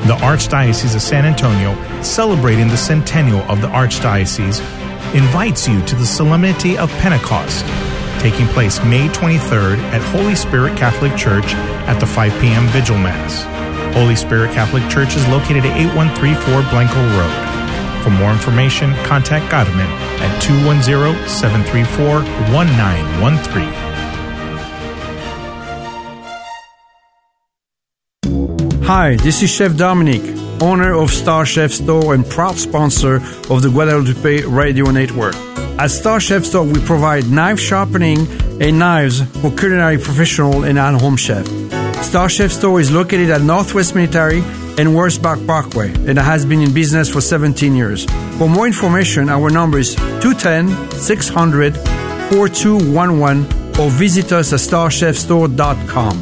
The Archdiocese of San Antonio, celebrating the centennial of the Archdiocese, invites you to the Solemnity of Pentecost, taking place May 23rd at Holy Spirit Catholic Church at the 5 p.m. Vigil Mass. Holy Spirit Catholic Church is located at 8134 Blanco Road. For more information, contact Godman at 210-734-1913. Hi, this is Chef Dominic, owner of Star Chef Store and proud sponsor of the Guadalupe Radio Network. At Star Chef Store, we provide knife sharpening and knives for culinary professional and at-home chef. Star Chef Store is located at Northwest Military and Wurzbach Parkway, and has been in business for 17 years. For more information, our number is 210-600-4211 or visit us at starchefstore.com.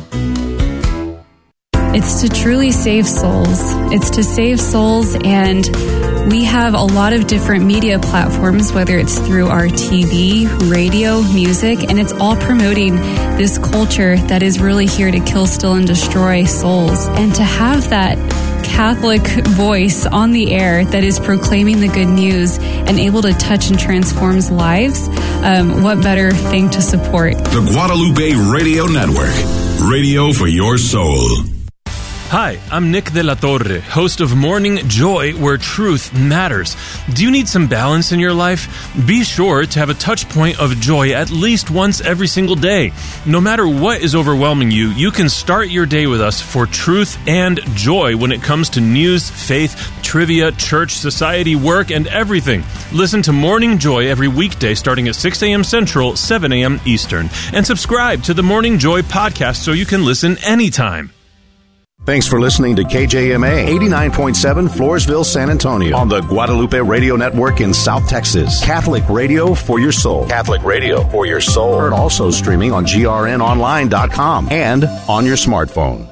It's to truly save souls. It's to save souls, and we have a lot of different media platforms, whether it's through our TV, radio, music, and it's all promoting this culture that is really here to kill, steal, and destroy souls. And to have that Catholic voice on the air that is proclaiming the good news and able to touch and transform lives, what better thing to support? The Guadalupe Radio Network. Radio for your soul. Hi, I'm Nick De La Torre, host of Morning Joy, where truth matters. Do you need some balance in your life? Be sure to have a touch point of joy at least once every single day. No matter what is overwhelming you, you can start your day with us for truth and joy when it comes to news, faith, trivia, church, society, work, and everything. Listen to Morning Joy every weekday starting at 6 a.m. Central, 7 a.m. Eastern. And subscribe to the Morning Joy podcast so you can listen anytime. Thanks for listening to KJMA 89.7 Floresville, San Antonio on the Guadalupe Radio Network in South Texas. Catholic radio for your soul. Catholic radio for your soul. Heard also streaming on grnonline.com and on your smartphone.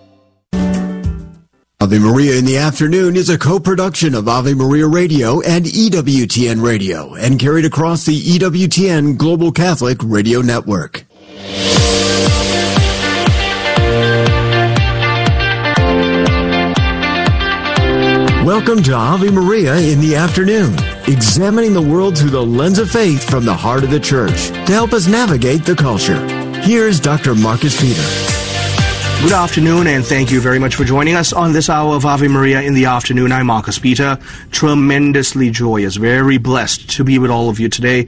Ave Maria in the Afternoon is a co-production of Ave Maria Radio and EWTN Radio and carried across the EWTN Global Catholic Radio Network. Welcome to Ave Maria in the Afternoon, examining the world through the lens of faith from the heart of the Church to help us navigate the culture. Here's Dr. Marcus Peter. Good afternoon, and thank you very much for joining us on this hour of Ave Maria in the Afternoon. I'm Marcus Peter, tremendously joyous, very blessed to be with all of you today.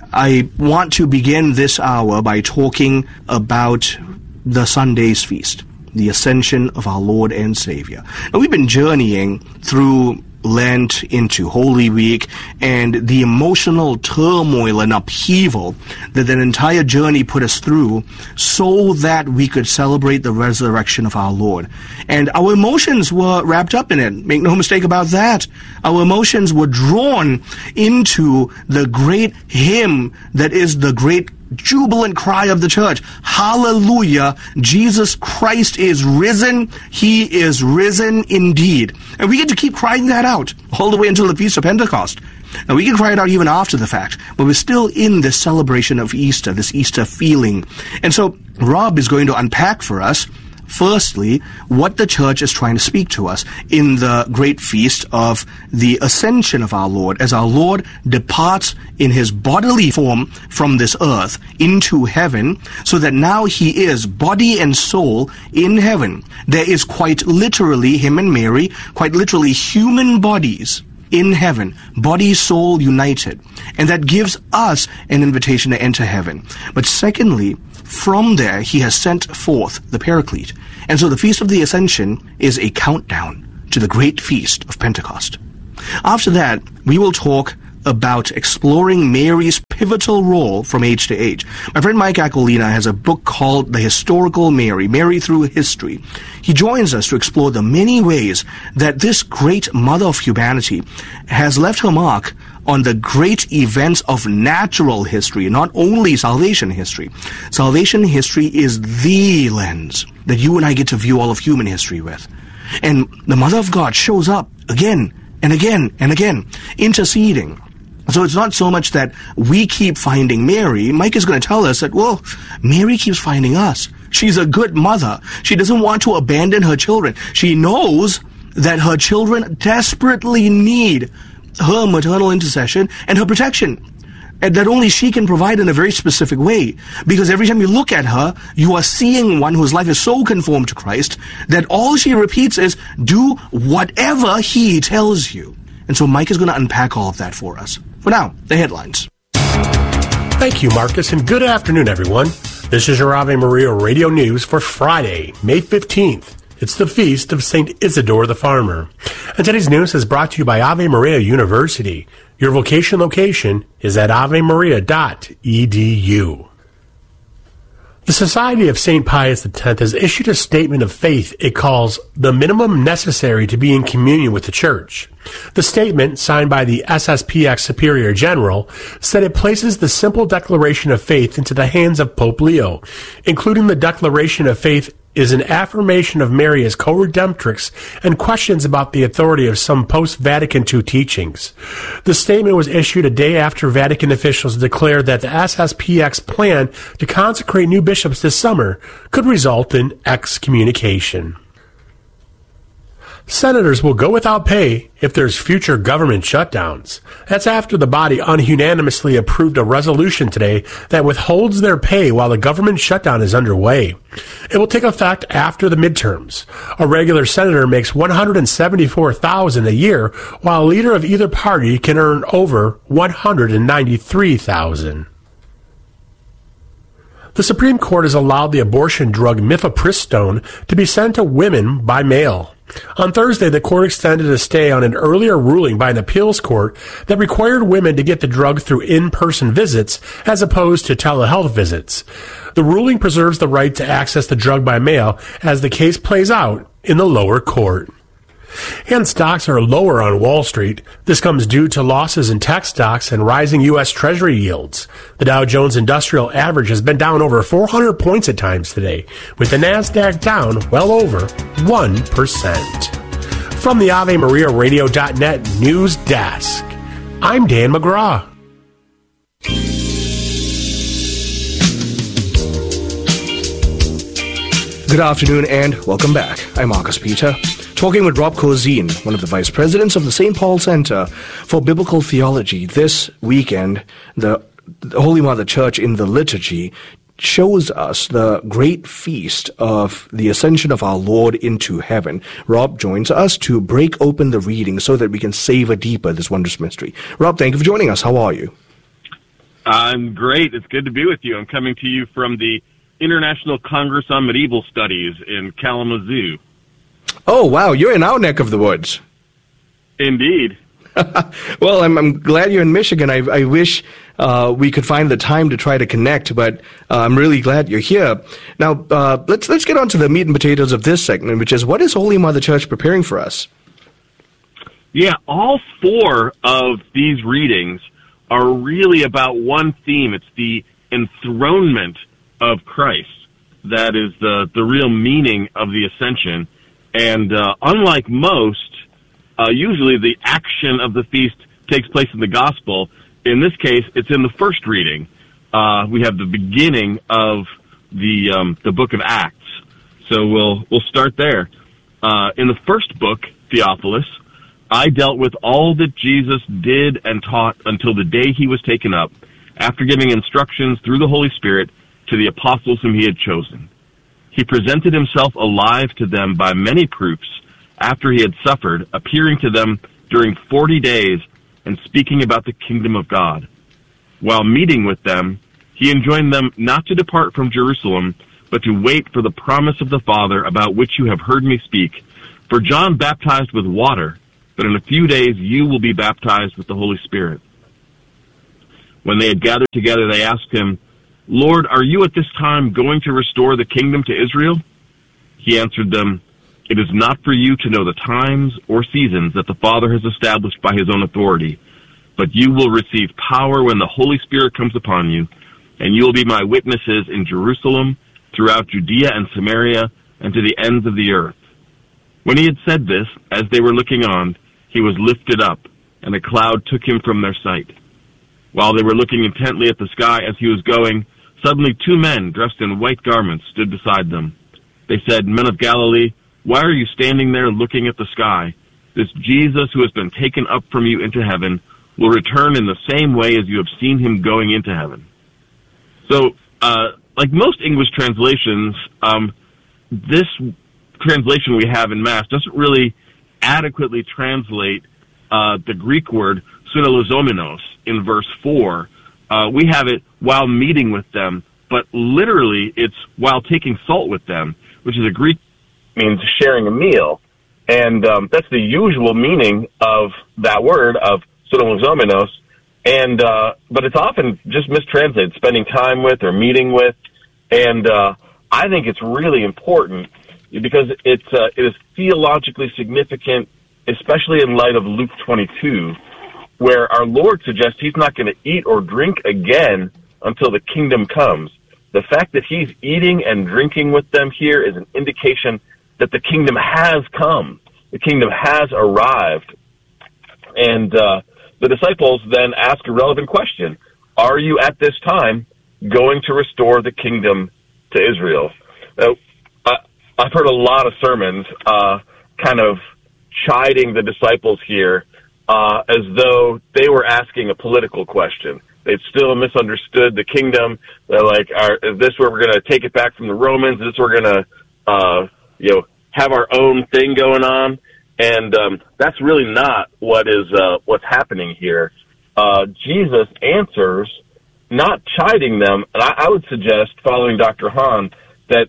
I want to begin this hour by talking about the Sunday's feast, the Ascension of our Lord and Savior. Now, we've been journeying through Lent into Holy Week and the emotional turmoil and upheaval that entire journey put us through so that we could celebrate the resurrection of our Lord. And our emotions were wrapped up in it. Make no mistake about that. Our emotions were drawn into the great hymn that is the great jubilant cry of the church. Hallelujah, Jesus Christ is risen. He is risen indeed. And we get to keep crying that out all the way until the Feast of Pentecost. Now, we can cry it out even after the fact, but we're still in this celebration of Easter, this Easter feeling. And so Rob is going to unpack for us, firstly, what the church is trying to speak to us in the great feast of the Ascension of our Lord, as our Lord departs in his bodily form from this earth into heaven, so that now he is body and soul in heaven. There is quite literally, him and Mary, quite literally human bodies in heaven, body, soul united. And that gives us an invitation to enter heaven. But secondly, from there, he has sent forth the Paraclete. And so the Feast of the Ascension is a countdown to the great feast of Pentecost. After that, we will talk about exploring Mary's pivotal role from age to age. My friend Mike Aquilina has a book called The Historical Mary, Mary Through History. He joins us to explore the many ways that this great mother of humanity has left her mark on the great events of natural history, not only salvation history. Salvation history is the lens that you and I get to view all of human history with. And the Mother of God shows up again and again and again, interceding. So it's not so much that we keep finding Mary. Mike is going to tell us that, well, Mary keeps finding us. She's a good mother. She doesn't want to abandon her children. She knows that her children desperately need her maternal intercession and her protection, and that only she can provide in a very specific way. Because every time you look at her, you are seeing one whose life is so conformed to Christ that all she repeats is, do whatever he tells you. And so Mike is going to unpack all of that for us. For now, the headlines. Thank you, Marcus, and good afternoon, everyone. This is your Ave Maria Radio News for Friday, May 15th. It's the feast of St. Isidore the Farmer. And today's news is brought to you by Ave Maria University. Your vocation location is at avemaria.edu. The Society of St. Pius X has issued a statement of faith it calls the minimum necessary to be in communion with the Church. The statement, signed by the SSPX Superior General, said it places the simple declaration of faith into the hands of Pope Leo, including the declaration of faith is an affirmation of Mary as co-redemptrix and questions about the authority of some post-Vatican II teachings. The statement was issued a day after Vatican officials declared that the SSPX plan to consecrate new bishops this summer could result in excommunication. Senators will go without pay if there's future government shutdowns. That's after the body unanimously approved a resolution today that withholds their pay while the government shutdown is underway. It will take effect after the midterms. A regular senator makes $174,000 a year, while a leader of either party can earn over $193,000. The Supreme Court has allowed the abortion drug mifepristone to be sent to women by mail. On Thursday, the court extended a stay on an earlier ruling by an appeals court that required women to get the drug through in-person visits as opposed to telehealth visits. The ruling preserves the right to access the drug by mail as the case plays out in the lower court. And stocks are lower on Wall Street. This comes due to losses in tech stocks and rising U.S. Treasury yields. The Dow Jones Industrial Average has been down over 400 points at times today, with the NASDAQ down well over 1%. From the AveMariaRadio.net News Desk, I'm Dan McGraw. Good afternoon and welcome back. I'm Marcus Peter, talking with Rob Corzine, one of the vice presidents of the St. Paul Center for Biblical Theology. This weekend, the Holy Mother Church in the liturgy shows us the great feast of the ascension of our Lord into heaven. Rob joins us to break open the reading so that we can savor deeper this wondrous mystery. Rob, thank you for joining us. How are you? I'm great. It's good to be with you. I'm coming to you from the International Congress on Medieval Studies in Kalamazoo. Oh, wow. You're in our neck of the woods. Indeed. Well, I'm glad you're in Michigan. I wish we could find the time to try to connect, but I'm really glad you're here. Now, let's get on to the meat and potatoes of this segment, which is, what is Holy Mother Church preparing for us? Yeah, all four of these readings are really about one theme. It's the enthronement of Christ. That is the real meaning of the ascension. And unlike most, usually the action of the feast takes place in the gospel. In this case, it's in the first reading. We have the beginning of the book of Acts. So we'll start there. In the first book, Theophilus, I dealt with all that Jesus did and taught until the day he was taken up, after giving instructions through the Holy Spirit to the apostles whom he had chosen. He presented himself alive to them by many proofs after he had suffered, appearing to them during 40 days and speaking about the kingdom of God. While meeting with them, he enjoined them not to depart from Jerusalem, but to wait for the promise of the Father, about which you have heard me speak. For John baptized with water, but in a few days you will be baptized with the Holy Spirit. When they had gathered together, they asked him, Lord, are you at this time going to restore the kingdom to Israel? He answered them, It is not for you to know the times or seasons that the Father has established by his own authority, but you will receive power when the Holy Spirit comes upon you, and you will be my witnesses in Jerusalem, throughout Judea and Samaria, and to the ends of the earth. When he had said this, as they were looking on, he was lifted up, and a cloud took him from their sight. While they were looking intently at the sky as he was going, suddenly 2 men dressed in white garments stood beside them. They said, Men of Galilee, Why are you standing there looking at the sky? This Jesus who has been taken up from you into heaven will return in the same way as you have seen him going into heaven. So, like most English translations, this translation we have in Mass doesn't really adequately translate the Greek word synellozomenos in verse 4. We have it while meeting with them, but literally it's while taking salt with them, which is a Greek means sharing a meal. And that's the usual meaning of that word, of synellozomenos. And but it's often just mistranslated, spending time with or meeting with. And I think it's really important because it is theologically significant, especially in light of Luke 22, where our Lord suggests he's not going to eat or drink again until the kingdom comes. The fact that he's eating and drinking with them here is an indication that the kingdom has come. The kingdom has arrived. And the disciples then ask a relevant question. Are you at this time going to restore the kingdom to Israel? Now, I've heard a lot of sermons kind of chiding the disciples here as though they were asking a political question. They'd still misunderstood the kingdom. They're like, is this where we're going to take it back from the Romans? Is this where we're going to, have our own thing going on? And that's really not what's happening here. Jesus answers, not chiding them. And I would suggest, following Dr. Hahn, that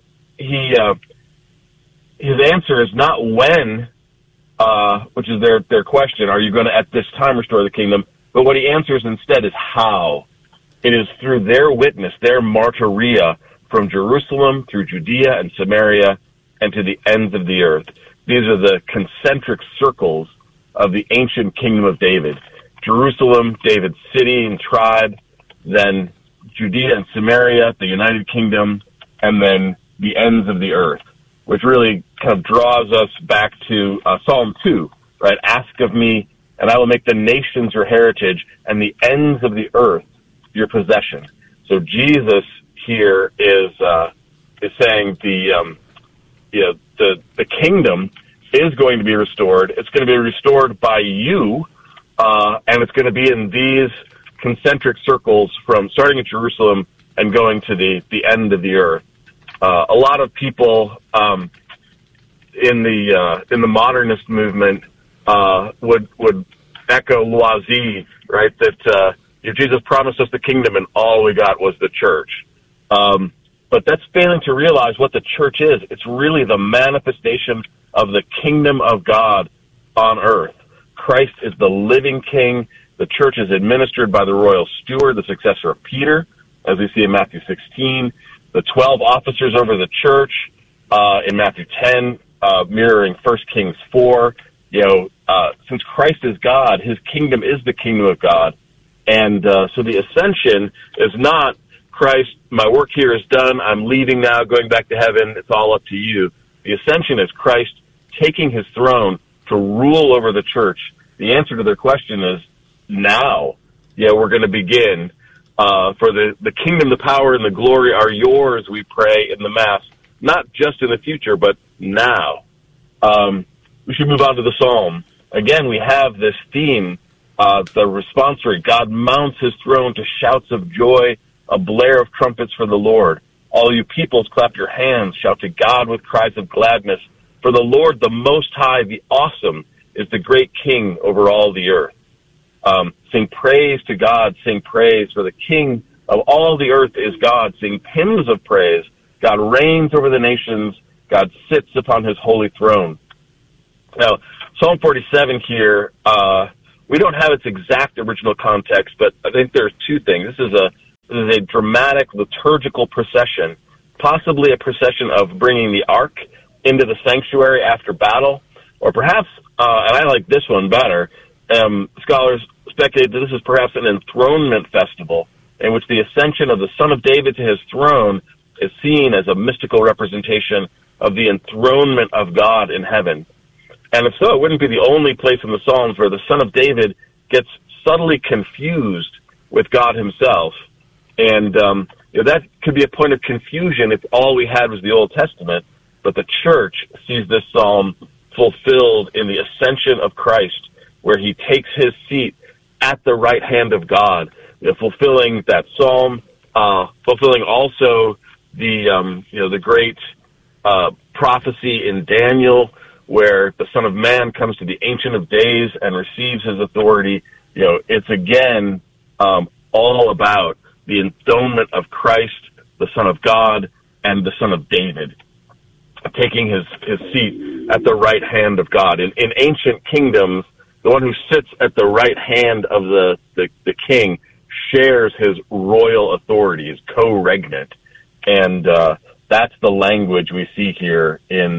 his answer is not when, which is their question, are you going to at this time restore the kingdom? But what he answers instead is how. It is through their witness, their martyria, from Jerusalem through Judea and Samaria and to the ends of the earth. These are the concentric circles of the ancient kingdom of David. Jerusalem, David's city and tribe, then Judea and Samaria, the United Kingdom, and then the ends of the earth, which really kind of draws us back to Psalm 2, right? Ask of me, and I will make the nations your heritage, and the ends of the earth your possession. So Jesus here is saying the kingdom is going to be restored. It's going to be restored by you, and it's going to be in these concentric circles from starting at Jerusalem and going to the end of the earth. A lot of people in the modernist movement would echo Loisy, right? That Jesus promised us the kingdom, and all we got was the church. But that's failing to realize what the church is. It's really the manifestation of the kingdom of God on earth. Christ is the living king. The church is administered by the royal steward, the successor of Peter, as we see in Matthew 16. The 12 officers over the church in Matthew 10, mirroring 1 Kings 4. Since Christ is God, his kingdom is the kingdom of God. And so the ascension is not, Christ, my work here is done, I'm leaving now, going back to heaven, it's all up to you. The ascension is Christ taking his throne to rule over the church. The answer to their question is now. We're going to begin. For the kingdom, the power, and the glory are yours, we pray in the Mass, not just in the future, but now. We should move on to the Psalm. Again, we have this theme, the responsory. God mounts his throne to shouts of joy, a blare of trumpets for the Lord. All you peoples, clap your hands, shout to God with cries of gladness. For the Lord, the Most High, the Awesome, is the great King over all the earth. Sing praise to God, sing praise, for the King of all the earth is God. Sing hymns of praise. God reigns over the nations. God sits upon his holy throne. Now, Psalm 47 here, we don't have its exact original context, but I think there's two things. This is a dramatic liturgical procession, possibly a procession of bringing the ark into the sanctuary after battle, or perhaps, and I like this one better, scholars speculate that this is perhaps an enthronement festival in which the ascension of the Son of David to his throne is seen as a mystical representation of the enthronement of God in heaven. And if so, it wouldn't be the only place in the Psalms where the Son of David gets subtly confused with God himself. And that could be a point of confusion if all we had was the Old Testament. But the church sees this psalm fulfilled in the ascension of Christ, where he takes his seat at the right hand of God, fulfilling that psalm, fulfilling also the great prophecy in Daniel, where the Son of Man comes to the Ancient of Days and receives his authority. It's again all about the enthronement of Christ, the Son of God, and the Son of David, taking his seat at the right hand of God. In ancient kingdoms, the one who sits at the right hand of the king shares his royal authority, is co-regnant, and that's the language we see here in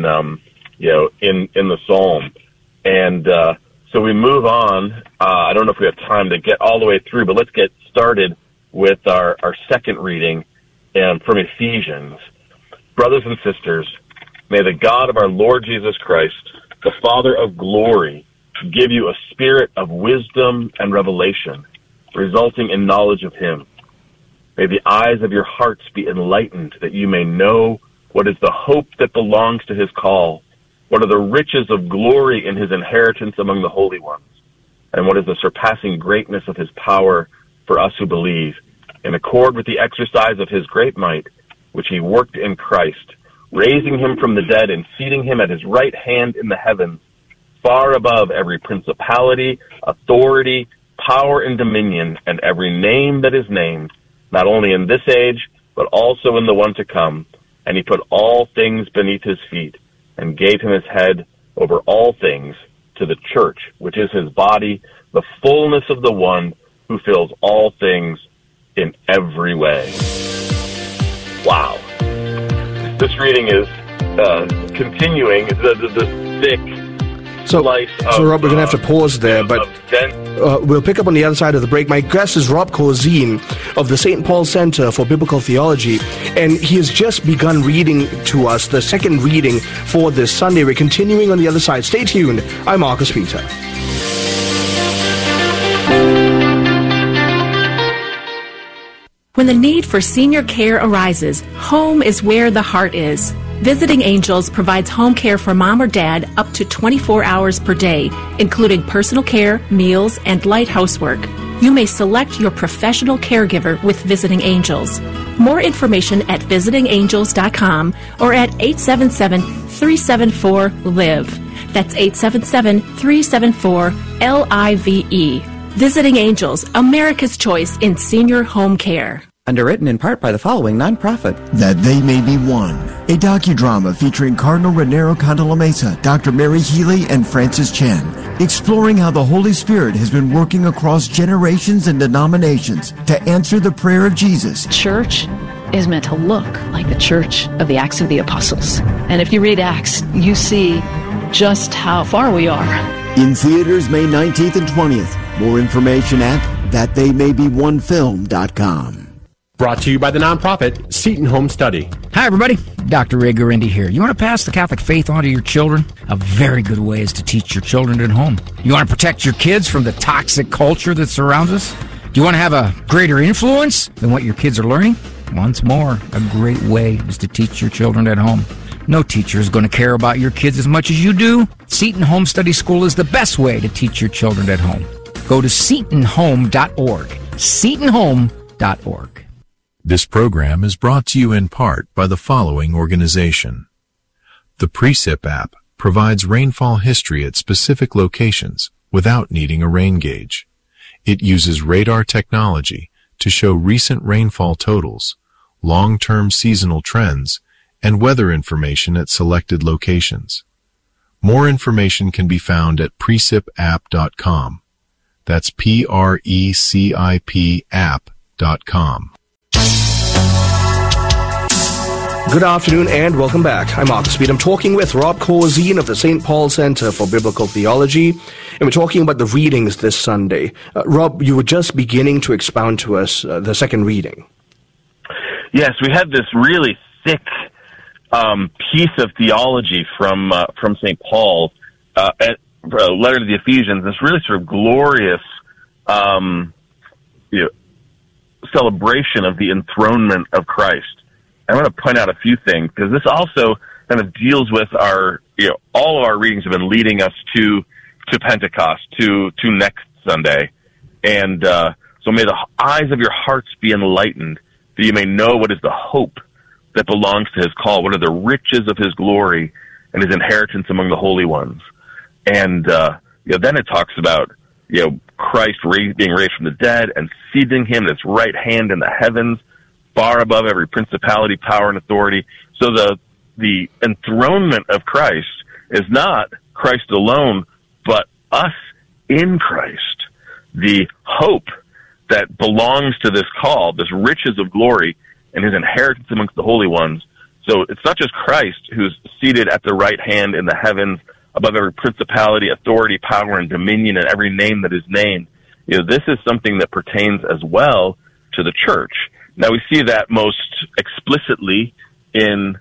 the psalm. And so we move on. I don't know if we have time to get all the way through, but let's get started with our second reading from Ephesians. Brothers and sisters, may the God of our Lord Jesus Christ, the Father of glory, give you a spirit of wisdom and revelation, resulting in knowledge of him. May the eyes of your hearts be enlightened, that you may know what is the hope that belongs to his call, what are the riches of glory in his inheritance among the holy ones, and what is the surpassing greatness of his power for us who believe, in accord with the exercise of his great might, which he worked in Christ, raising him from the dead and seating him at his right hand in the heavens, far above every principality, authority, power, and dominion, and every name that is named, not only in this age, but also in the one to come. And he put all things beneath his feet, and gave him his head over all things to the church, which is his body, the fullness of the one who fills all things in every way. Wow. This reading is continuing the thick slice of... So, Rob, we're going to have to pause there, but we'll pick up on the other side of the break. My guest is Rob Corzine of the St. Paul Center for Biblical Theology, and he has just begun reading to us the second reading for this Sunday. We're continuing on the other side. Stay tuned. I'm Marcus Peter. When the need for senior care arises, home is where the heart is. Visiting Angels provides home care for mom or dad up to 24 hours per day, including personal care, meals, and light housework. You may select your professional caregiver with Visiting Angels. More information at visitingangels.com or at 877-374-LIVE. That's 877-374-LIVE. Visiting Angels, America's choice in senior home care. Underwritten in part by the following nonprofit. That They May Be One, a docudrama featuring Cardinal Raniero Cantalamessa, Dr. Mary Healy, and Francis Chan, exploring how the Holy Spirit has been working across generations and denominations to answer the prayer of Jesus. Church is meant to look like the church of the Acts of the Apostles. And if you read Acts, you see just how far we are. In theaters May 19th and 20th. More information at thattheymay-be-one-film.com. Brought to you by the nonprofit Seton Home Study. Hi, everybody. Dr. Ray Guarendi here. You want to pass the Catholic faith on to your children? A very good way is to teach your children at home. You want to protect your kids from the toxic culture that surrounds us? Do you want to have a greater influence than what your kids are learning? Once more, a great way is to teach your children at home. No teacher is going to care about your kids as much as you do. Seton Home Study School is the best way to teach your children at home. Go to setonhome.org. setonhome.org. This program is brought to you in part by the following organization. The Precip app provides rainfall history at specific locations without needing a rain gauge. It uses radar technology to show recent rainfall totals, long-term seasonal trends, and weather information at selected locations. More information can be found at precipapp.com. That's PRECIP app.com. Good afternoon and welcome back. I'm Marcus Speed. I'm talking with Rob Corzine of the St. Paul Center for Biblical Theology, and we're talking about the readings this Sunday. Rob, you were just beginning to expound to us the second reading. Yes, we had this really thick piece of theology from St. Paul, letter to the Ephesians, this really sort of glorious celebration of the enthronement of Christ. I want to point out a few things, because this also kind of deals with our, all of our readings have been leading us to Pentecost, to next Sunday. And so may the eyes of your hearts be enlightened, that you may know what is the hope that belongs to his call, what are the riches of his glory and his inheritance among the holy ones. And then it talks about Christ being raised from the dead and seating him at his right hand in the heavens, far above every principality, power, and authority. So the enthronement of Christ is not Christ alone, but us in Christ. The hope that belongs to this call, this riches of glory and his inheritance amongst the holy ones. So it's not just Christ who's seated at the right hand in the heavens above every principality, authority, power, and dominion, and every name that is named. This is something that pertains as well to the church. Now, we see that most explicitly in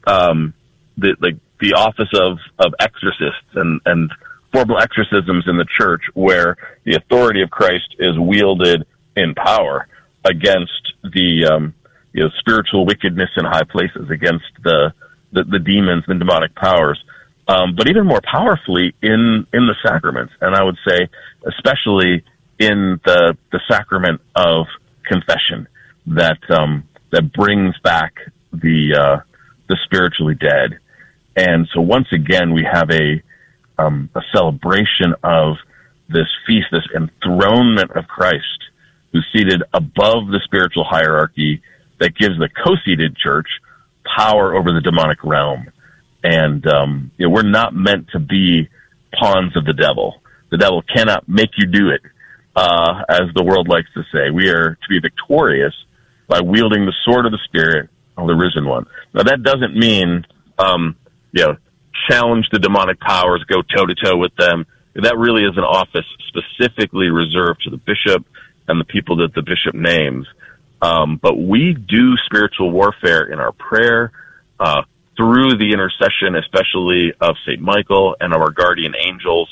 the office of exorcists and formal exorcisms in the church, where the authority of Christ is wielded in power against the spiritual wickedness in high places, against the demons and demonic powers. But even more powerfully in the sacraments, and I would say especially in the sacrament of confession, that brings back the spiritually dead. And so once again, we have a celebration of this feast, this enthronement of Christ, who's seated above the spiritual hierarchy, that gives the co-seated church power over the demonic realm. And we're not meant to be pawns of the devil. The devil cannot make you do it, as the world likes to say. We are to be victorious by wielding the sword of the Spirit of the risen one. Now, that doesn't mean, challenge the demonic powers, go toe-to-toe with them. That really is an office specifically reserved to the bishop and the people that the bishop names. But we do spiritual warfare in our prayer, through the intercession, especially of St. Michael and of our guardian angels.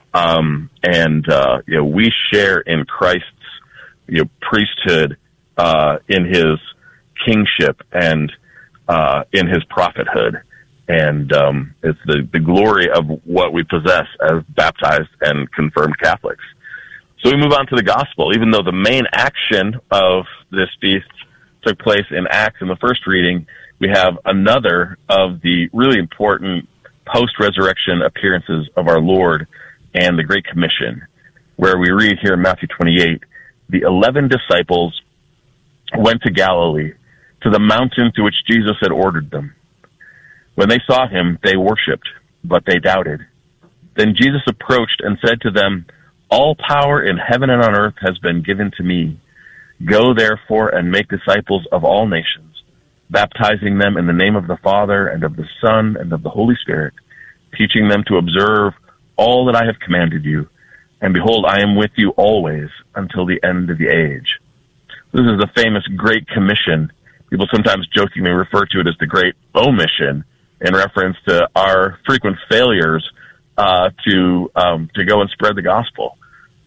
We share in Christ's, priesthood, in his kingship and, in his prophethood. And, it's the glory of what we possess as baptized and confirmed Catholics. So we move on to the gospel. Even though the main action of this feast took place in Acts in the first reading, we have another of the really important post-resurrection appearances of our Lord and the Great Commission, where we read here in Matthew 28, the 11 disciples went to Galilee, to the mountain to which Jesus had ordered them. When they saw him, they worshipped, but they doubted. Then Jesus approached and said to them, "All power in heaven and on earth has been given to me. Go therefore and make disciples of all nations, baptizing them in the name of the Father and of the Son and of the Holy Spirit, teaching them to observe all that I have commanded you. And behold, I am with you always until the end of the age." This is the famous Great Commission. People sometimes jokingly refer to it as the Great Omission, in reference to our frequent failures to go and spread the gospel.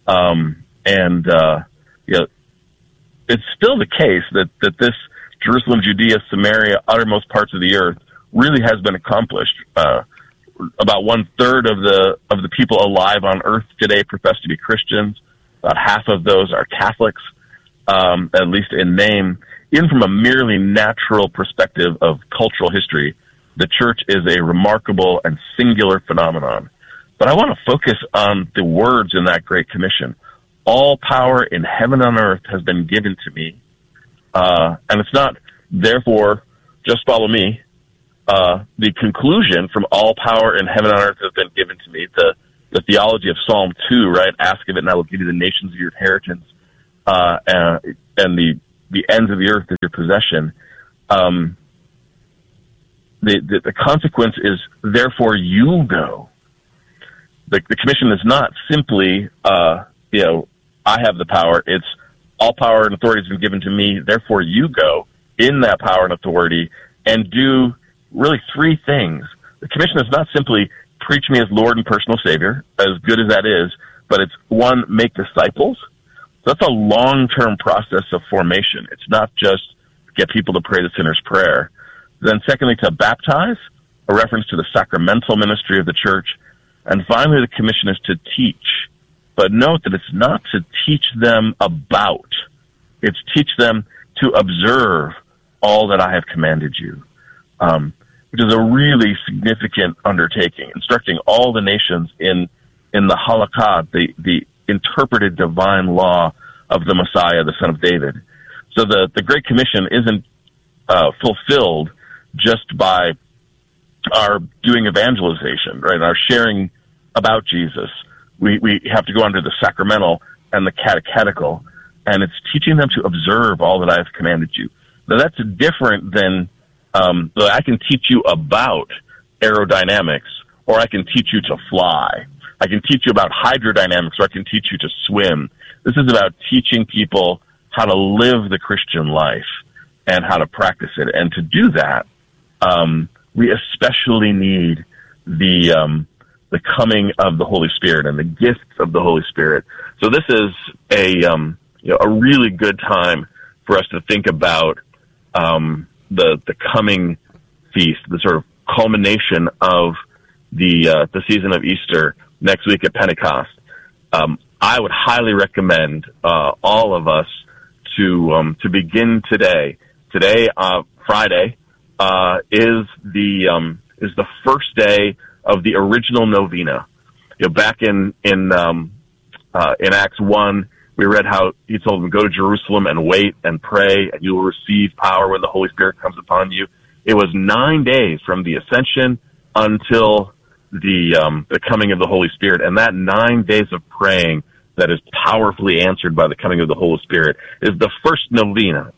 It's still the case that this Jerusalem, Judea, Samaria, uttermost parts of the earth really has been accomplished. About 1/3 of the people alive on earth today profess to be Christians. About half of those are Catholics, at least in name. Even from a merely natural perspective of cultural history, the church is a remarkable and singular phenomenon. But I want to focus on the words in that Great Commission. All power in heaven and on earth has been given to me. And it's not, therefore, just follow me. The conclusion from all power in heaven and on earth has been given to me. The theology of Psalm 2, right? Ask of it and I will give you the nations of your inheritance, and the ends of the earth as your possession. The consequence is, therefore you go. The commission is not simply, I have the power. It's all power and authority has been given to me. Therefore you go in that power and authority and do really three things. The commission is not simply preach me as Lord and personal Savior, as good as that is, but it's one, make disciples. So that's a long-term process of formation. It's not just get people to pray the sinner's prayer. Then secondly, to baptize. a reference to the sacramental ministry of the church. And finally, the commission is to teach. But note that it's not to teach them about. It's teach them to observe all that I have commanded you, which is a really significant undertaking, instructing all the nations in the halakha, the interpreted divine law of the Messiah, the Son of David. So the Great Commission isn't fulfilled just by our doing evangelization, right? Our sharing about Jesus. We have to go under the sacramental and the catechetical, and it's teaching them to observe all that I have commanded you. Now that's different than I can teach you about aerodynamics, or I can teach you to fly. I can teach you about hydrodynamics, or I can teach you to swim. This is about teaching people how to live the Christian life and how to practice it. And to do that, we especially need the coming of the Holy Spirit and the gifts of the Holy Spirit. So this is a really good time for us to think about the coming feast, the sort of culmination of the season of Easter next week at Pentecost. I would highly recommend all of us to begin today. Today, Friday, is the first day of the original novena. Back in Acts 1, we read how he told them, go to Jerusalem and wait and pray, and you will receive power when the Holy Spirit comes upon you. It was 9 days from the ascension until the coming of the Holy Spirit, and that 9 days of praying that is powerfully answered by the coming of the Holy Spirit is the first novena.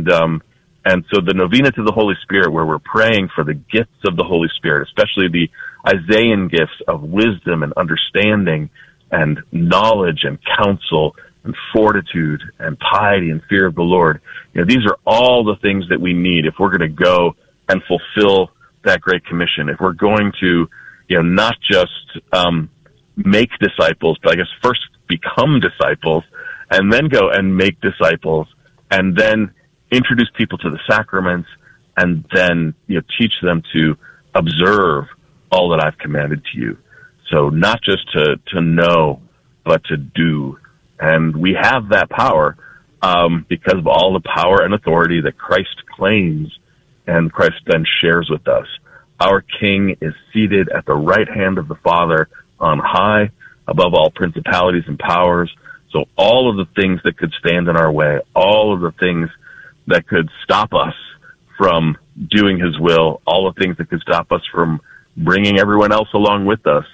And so the novena to the Holy Spirit, where we're praying for the gifts of the Holy Spirit, especially the Isaiah gifts of wisdom and understanding and knowledge and counsel and fortitude and piety and fear of the Lord. These are all the things that we need if we're going to go and fulfill that Great Commission. If we're going to, not just make disciples, but I guess first become disciples, and then go and make disciples, and then introduce people to the sacraments, and then teach them to observe all that I've commanded to you. So not just to know, but to do. And we have that power because of all the power and authority that Christ claims and Christ then shares with us. Our King is seated at the right hand of the Father on high, above all principalities and powers. So all of the things that could stand in our way, all of the things that could stop us from doing his will, all the things that could stop us from bringing everyone else along with us,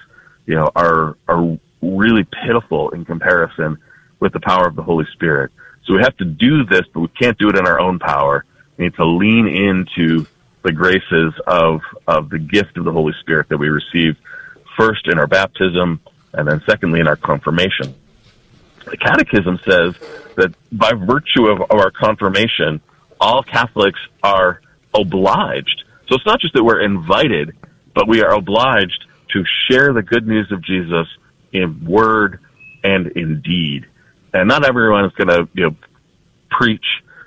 are really pitiful in comparison with the power of the Holy Spirit. So we have to do this, but we can't do it in our own power. We need to lean into the graces of the gift of the Holy Spirit that we receive first in our baptism and then secondly in our confirmation. The Catechism says that by virtue of our confirmation, all Catholics are obliged. So it's not just that we're invited, but we are obliged to share the good news of Jesus in word and in deed. And not everyone is going to, preach,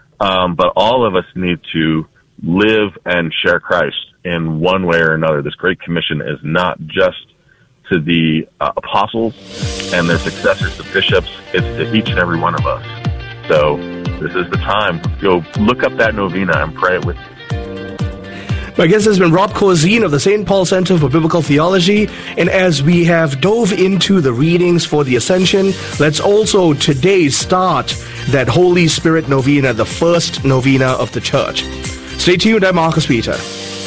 but all of us need to live and share Christ in one way or another. This Great Commission is not just to the apostles and their successors, the bishops. It's to each and every one of us. So this is the time. Go look up that novena and pray it with me. My guest has been Rob Corzine of the St. Paul Center for Biblical Theology. And as we have dove into the readings for the Ascension, let's also today start that Holy Spirit novena, the first novena of the Church. Stay tuned. I'm Marcus Peter.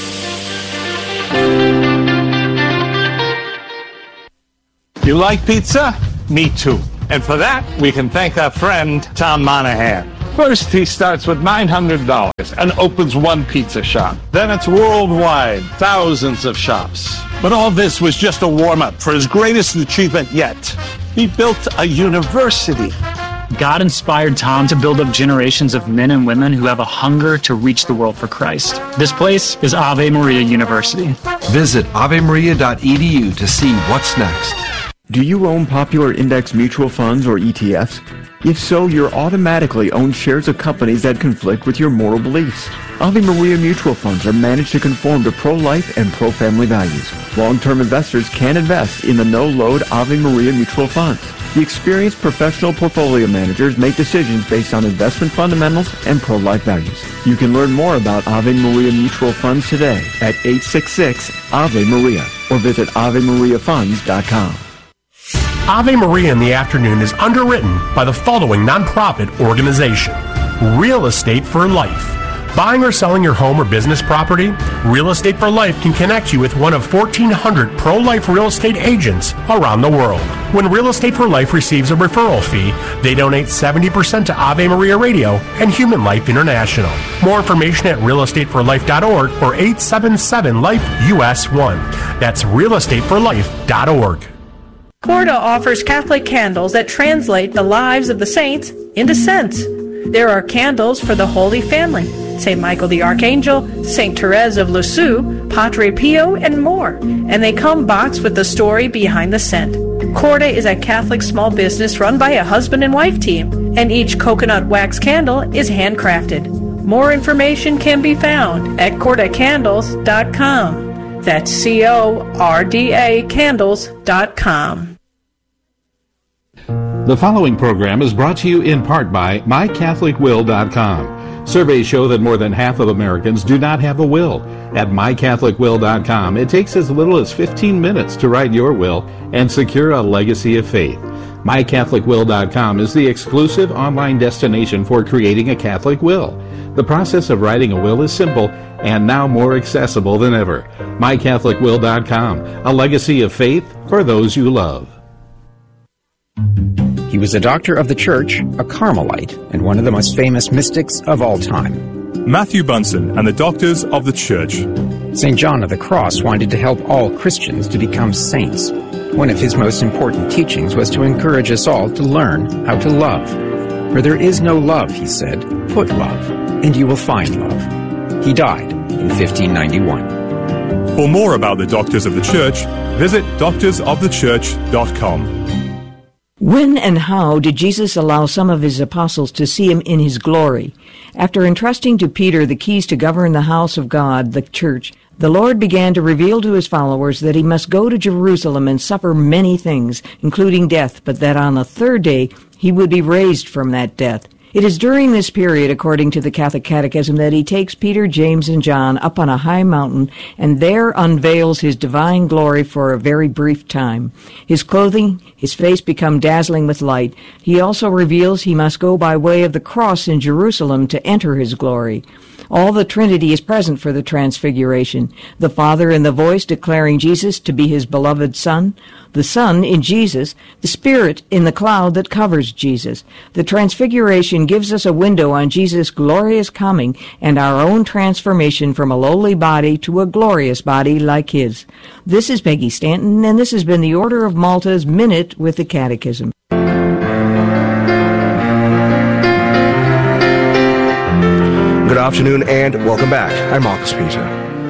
You like pizza? Me too. And for that, we can thank our friend, Tom Monahan. First, he starts with $900 and opens one pizza shop. Then it's worldwide, thousands of shops. But all this was just a warm-up for his greatest achievement yet. He built a university. God inspired Tom to build up generations of men and women who have a hunger to reach the world for Christ. This place is Ave Maria University. Visit avemaria.edu to see what's next. Do you own popular index mutual funds or ETFs? If so, you're automatically own shares of companies that conflict with your moral beliefs. Ave Maria mutual funds are managed to conform to pro-life and pro-family values. Long-term investors can invest in the no-load Ave Maria mutual funds. The experienced professional portfolio managers make decisions based on investment fundamentals and pro-life values. You can learn more about Ave Maria mutual funds today at 866-AVE-MARIA or visit AveMariaFunds.com. Ave Maria in the Afternoon is underwritten by the following nonprofit organization: Real Estate for Life. Buying or selling your home or business property? Real Estate for Life can connect you with one of 1,400 pro-life real estate agents around the world. When Real Estate for Life receives a referral fee, they donate 70% to Ave Maria Radio and Human Life International. More information at realestateforlife.org or 877-LIFE-US1. That's realestateforlife.org. Corda offers Catholic candles that translate the lives of the saints into scents. There are candles for the Holy Family, St. Michael the Archangel, St. Therese of Lisieux, Padre Pio, and more. And they come boxed with the story behind the scent. Corda is a Catholic small business run by a husband and wife team, and each coconut wax candle is handcrafted. More information can be found at cordacandles.com. That's CORDA candles.com. The following program is brought to you in part by MyCatholicWill.com. Surveys show that more than half of Americans do not have a will. At MyCatholicWill.com, it takes as little as 15 minutes to write your will and secure a legacy of faith. MyCatholicWill.com is the exclusive online destination for creating a Catholic will. The process of writing a will is simple and now more accessible than ever. MyCatholicWill.com, a legacy of faith for those you love. He was a doctor of the church, a Carmelite, and one of the most famous mystics of all time. Matthew Bunson and the Doctors of the Church. St. John of the Cross wanted to help all Christians to become saints. One of his most important teachings was to encourage us all to learn how to love. Where there is no love, he said, put love, and you will find love. He died in 1591. For more about the Doctors of the Church, visit doctorsofthechurch.com. When and how did Jesus allow some of his apostles to see him in his glory? After entrusting to Peter the keys to govern the house of God, the church, the Lord began to reveal to his followers that he must go to Jerusalem and suffer many things, including death, but that on the third day he would be raised from that death. It is during this period, according to the Catholic Catechism, that he takes Peter, James, and John up on a high mountain and there unveils his divine glory for a very brief time. His clothing, his face become dazzling with light. He also reveals he must go by way of the cross in Jerusalem to enter his glory. All the Trinity is present for the Transfiguration. The Father in the voice declaring Jesus to be his beloved Son, the Son in Jesus, the Spirit in the cloud that covers Jesus. The Transfiguration gives us a window on Jesus' glorious coming and our own transformation from a lowly body to a glorious body like his. This is Peggy Stanton, and this has been the Order of Malta's Minute with the Catechism. Good afternoon and welcome back. I'm Marcus Peter.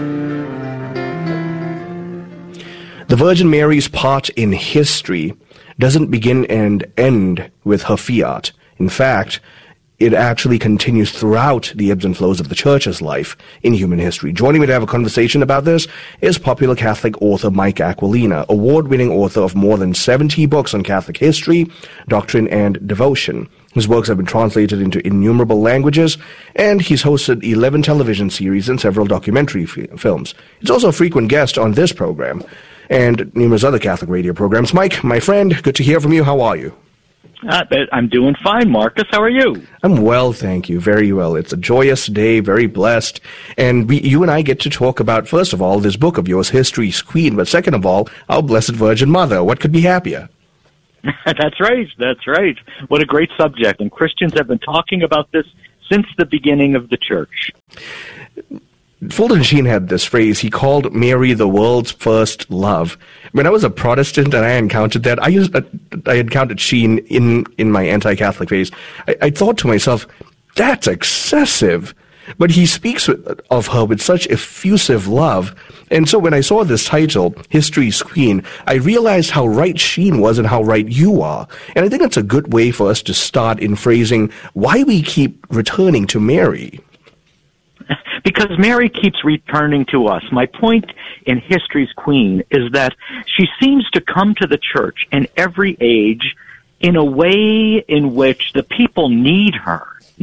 The Virgin Mary's part in history doesn't begin and end with her fiat. In fact, it actually continues throughout the ebbs and flows of the Church's life in human history. Joining me to have a conversation about this is popular Catholic author Mike Aquilina, award-winning author of more than 70 books on Catholic history, doctrine, and devotion. His works have been translated into innumerable languages, and he's hosted 11 television series and several documentary films. He's also a frequent guest on this program and numerous other Catholic radio programs. Mike, my friend, good to hear from you. How are you? I'm doing fine, Marcus. How are you? I'm well, thank you. Very well. It's a joyous day, very blessed. And you and I get to talk about, first of all, this book of yours, History's Queen, but second of all, our Blessed Virgin Mother. What could be happier? That's right. What a great subject. And Christians have been talking about this since the beginning of the Church. Fulton Sheen had this phrase, he called Mary the world's first love. When I was a Protestant and I encountered that, I encountered Sheen in my anti-Catholic phase. I thought to myself, that's excessive. but he speaks of her with such effusive love. And so when I saw this title, History's Queen, I realized how right she was and how right you are. And I think it's a good way for us to start in phrasing why we keep returning to Mary. Because Mary keeps returning to us. My point in History's Queen is that she seems to come to the church in every age in a way in which the people need her.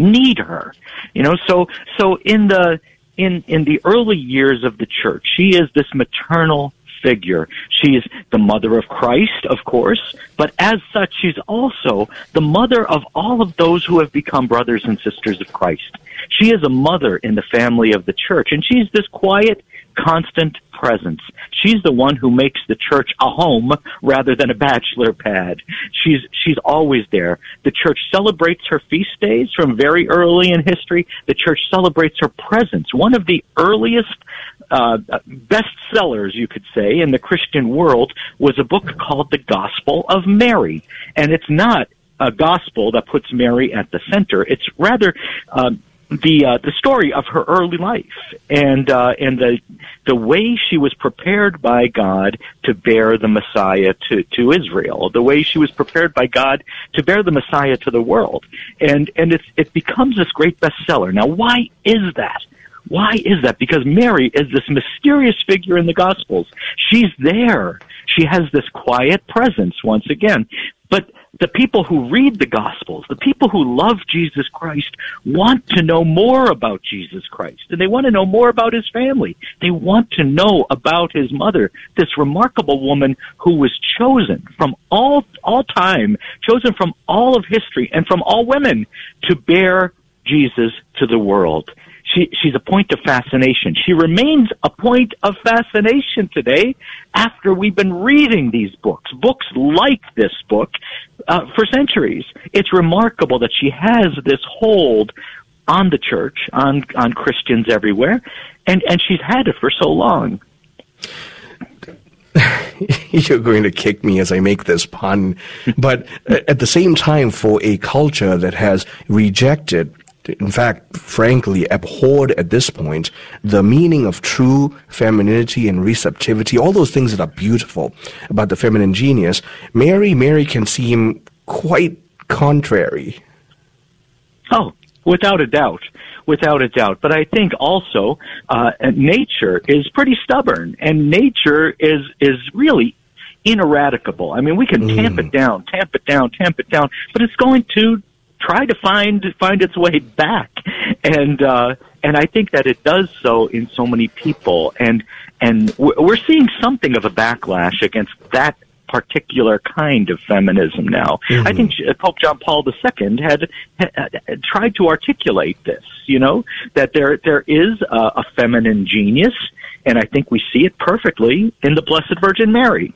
You know, so in the early years of the church, she is this maternal figure. She is the mother of Christ, of course, but as such, she's also the mother of all of those who have become brothers and sisters of Christ. She is a mother in the family of the church, and she's this quiet, constant presence. She's the one who makes the church a home rather than a bachelor pad. She's always there. The church celebrates her feast days from very early in history. The church celebrates her presence. One of the earliest bestsellers, you could say, in the Christian world was a book called The Gospel of Mary. And it's not a gospel that puts Mary at the center. It's rather the story of her early life and the way she was prepared by God to bear the Messiah to Israel, the way she was prepared by God to bear the Messiah to the world. And it becomes this great bestseller. Now, why is that? Why is that? Because Mary is this mysterious figure in the Gospels. She's there. She has this quiet presence once again. But the people who read the Gospels, the people who love Jesus Christ, want to know more about Jesus Christ. And they want to know more about his family. They want to know about his mother, this remarkable woman who was chosen from all time, chosen from all of history and from all women to bear Jesus to the world. She's a point of fascination. She remains a point of fascination today after we've been reading these books like this book, for centuries. It's remarkable that she has this hold on the church, on Christians everywhere, and she's had it for so long. You're going to kick me as I make this pun, but at the same time, for a culture that has rejected, in fact, frankly, abhorred at this point, the meaning of true femininity and receptivity, all those things that are beautiful about the feminine genius, Mary can seem quite contrary. Oh, without a doubt. But I think also nature is pretty stubborn, and nature is really ineradicable. I mean, we can tamp it down, but it's going to try to find its way back, and I think that it does so in so many people, and we're seeing something of a backlash against that particular kind of feminism now. I think Pope John Paul II had tried to articulate this, you know, that there is a feminine genius, and I think we see it perfectly in the Blessed Virgin Mary.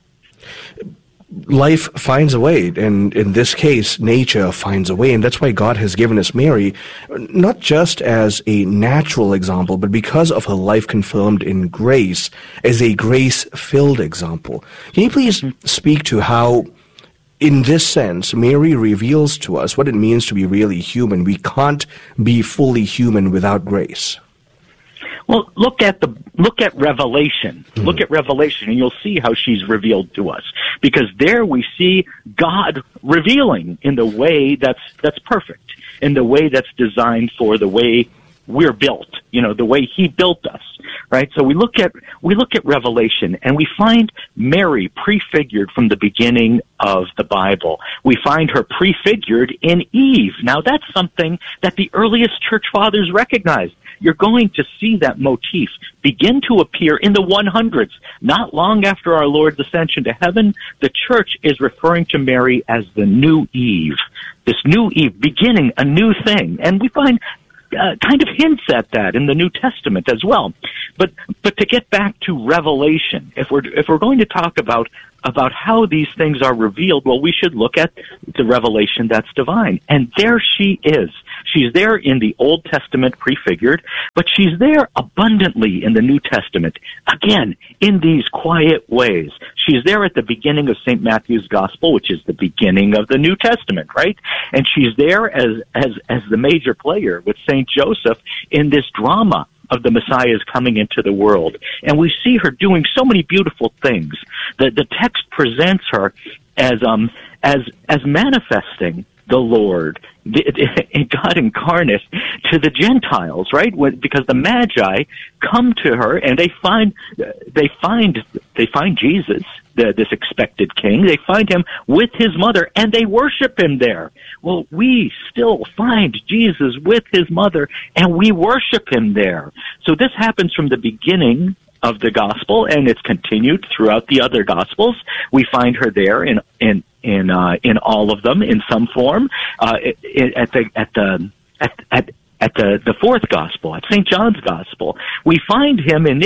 Life finds a way, and in this case, nature finds a way, and that's why God has given us Mary, not just as a natural example, but because of her life confirmed in grace, as a grace-filled example. Can you please speak to how, in this sense, Mary reveals to us what it means to be really human? We can't be fully human without grace. Well, look at Revelation. Look at Revelation, and you'll see how she's revealed to us. Because there we see God revealing in the way that's perfect, in the way that's designed for the way we're built, you know, the way he built us, right? So we look at Revelation, and we find Mary prefigured from the beginning of the Bible. We find her prefigured in Eve. Now that's something that the earliest church fathers recognized. You're going to see that motif begin to appear in the 100s. Not long after our Lord's ascension to heaven, the church is referring to Mary as the new Eve. This new Eve, beginning a new thing. And we find kind of hints at that in the New Testament as well. But to get back to Revelation, if we're going to talk about about how these things are revealed, well, we should look at the revelation that's divine. And there she is. She's there in the Old Testament prefigured, but she's there abundantly in the New Testament. Again, in these quiet ways. She's there at the beginning of St. Matthew's Gospel, which is the beginning of the New Testament, right? And she's there as the major player with St. Joseph in this drama of the Messiah's coming into the world. And we see her doing so many beautiful things. The text presents her as manifesting the Lord, God incarnate, to the Gentiles, right? Because the Magi come to her and they find Jesus, this expected king. They find him with his mother and they worship him there. Well, we still find Jesus with his mother and we worship him there. So this happens from the beginning of the gospel, and it's continued throughout the other gospels. We find her there in all of them in some form. At the fourth gospel, at St. John's gospel, we find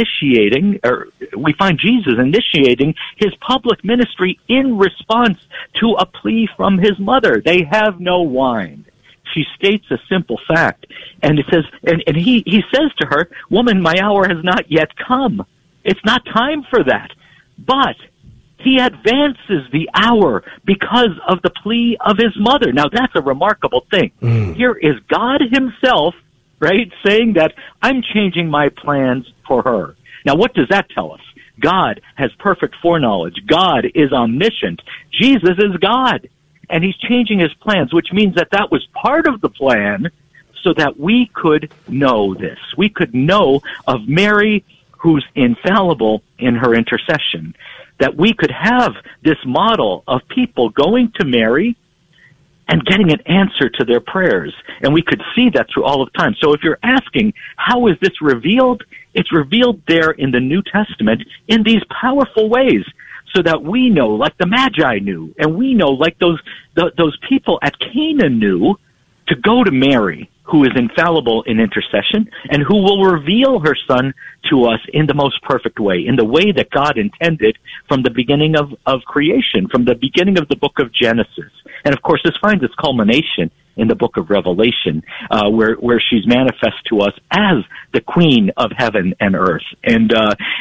Jesus initiating his public ministry in response to a plea from his mother. They have no wine. She states a simple fact, and it says, and he says to her, "Woman, my hour has not yet come." It's not time for that. But he advances the hour because of the plea of his mother. Now, that's a remarkable thing. Here is God himself, right, saying that I'm changing my plans for her. Now, what does that tell us? God has perfect foreknowledge. God is omniscient. Jesus is God. And he's changing his plans, which means that was part of the plan so that we could know this. We could know of Mary, who's infallible in her intercession, that we could have this model of people going to Mary and getting an answer to their prayers. And we could see that through all of time. So if you're asking, how is this revealed? It's revealed there in the New Testament in these powerful ways, so that we know, like the Magi knew, and we know, like those people at Cana knew, to go to Mary, who is infallible in intercession, and who will reveal her Son to us in the most perfect way, in the way that God intended from the beginning of creation, from the beginning of the book of Genesis. And of course, this finds its culmination in the book of Revelation, where she's manifest to us as the Queen of heaven and earth. And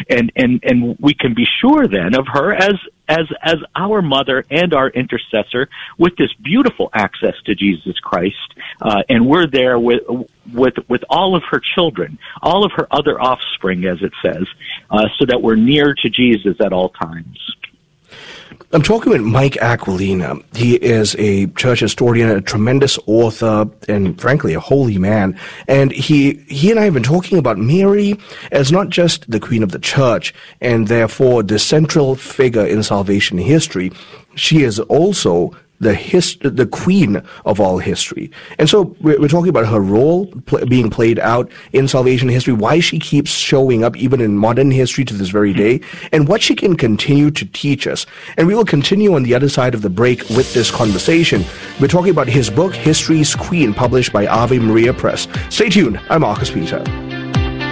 we can be sure then of her as our mother and our intercessor, with this beautiful access to Jesus Christ. And we're there with all of her children, all of her other offspring, as it says, so that we're near to Jesus at all times. I'm talking with Mike Aquilina. He is a church historian, a tremendous author, and frankly, a holy man. And he and I have been talking about Mary as not just the Queen of the Church, and therefore the central figure in salvation history. She is also the queen of all history. And so we're talking about her role being played out in salvation history, why she keeps showing up even in modern history to this very day, and what she can continue to teach us. And we will continue on the other side of the break with this conversation. We're talking about his book, History's Queen, published by Ave Maria Press. Stay tuned. I'm Marcus Peter.